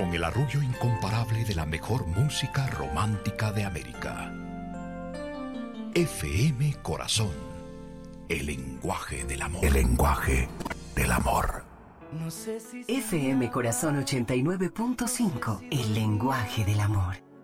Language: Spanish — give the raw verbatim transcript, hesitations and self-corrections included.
con el arrullo incomparable de la mejor música romántica de América. F M Corazón, el lenguaje del amor. El lenguaje del amor. F M Corazón ochenta y nueve punto cinco, el lenguaje del amor.